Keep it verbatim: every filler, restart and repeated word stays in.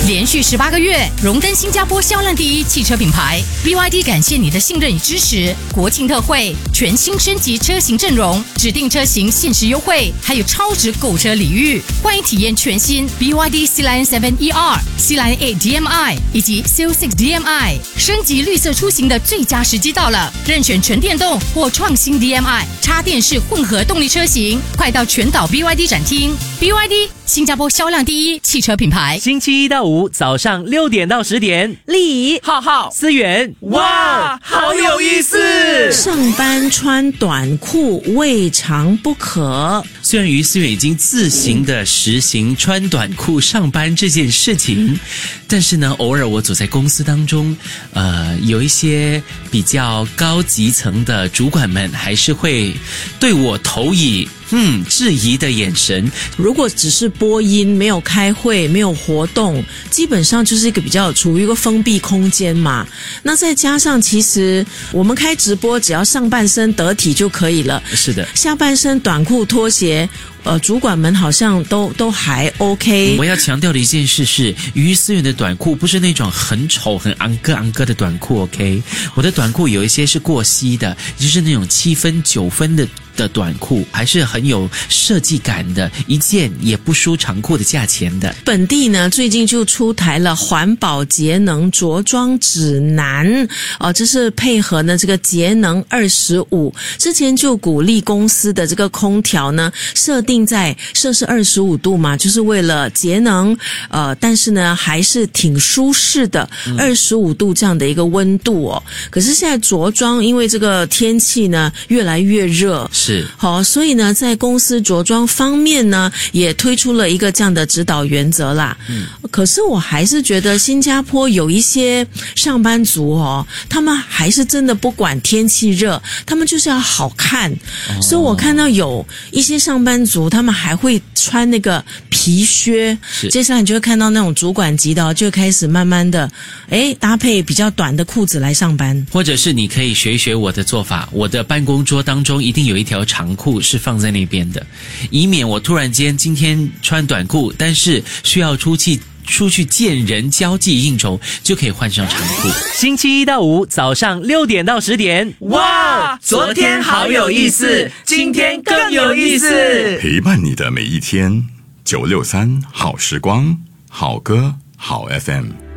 连续十八个月荣登新加坡销量第一汽车品牌。B Y D 感谢你的信任与支持。国庆特惠，全新升级车型阵容，指定车型限时优惠，还有超值购车礼遇。欢迎体验全新 B Y D Sea Lion 七 E R、Sea Lion 八 D M I 以及 Seal 六 D M I。升级绿色出行的最佳时机到了，任选纯电动或创新 D M I、插电式混合动力车型，快到全岛 B Y D 展厅。B Y D 新加坡销量第一汽车品牌。 星期一到五早上六点到十点， 丽浩浩思源， 哇，好有意思！ 上班穿短裤未尝不可。 虽然于思远已经自行的实行穿短裤上班这件事情，但是呢，偶尔我走在公司当中，呃，有一些比较高级层的主管们还是会对我投以嗯质疑的眼神。 如果只是播音，没有开会，没有活动，基本上就是一个比较处于一个封闭空间嘛。那再加上其实我们开直播，只要上半身得体就可以了。 是的， 下半身短裤拖鞋，呃，主管们好像都都还 OK。 我要强调的一件事是，于思远的短裤不是那种很丑、很昂哥昂哥的短裤 ，OK？ 我的短裤有一些是过膝的，就是那种七分、九分的。的短裤还是很有设计感的，一件也不输长裤的价钱的。 本地呢最近就出台了环保节能着装指南，呃，这是配合呢这个节能二十五，之前就鼓励公司的这个空调呢设定在摄氏二十五度嘛，就是为了节能，呃，但是呢还是挺舒适的，二十五度这样的一个温度哦。可是现在着装因为这个天气呢越来越热。 是好，所以呢，在公司着装方面呢，也推出了一个这样的指导原则啦。嗯，可是我还是觉得新加坡有一些上班族哦，他们还是真的不管天气热，他们就是要好看。哦、所以我看到有一些上班族，他们还会穿那个皮靴。接下来你就会看到那种主管级的，就开始慢慢的，诶，搭配比较短的裤子来上班。 或者是你可以学一学我的做法，我的办公桌当中一定有一条长裤是放在那边的，以免我突然间今天穿短裤，但是需要出去出去见人交际应酬，就可以换上长裤。 星期一到五早上六点到十点， 哇，昨天好有意思，今天更有意思， 陪伴你的每一天。九六三好时光，好歌好 F M。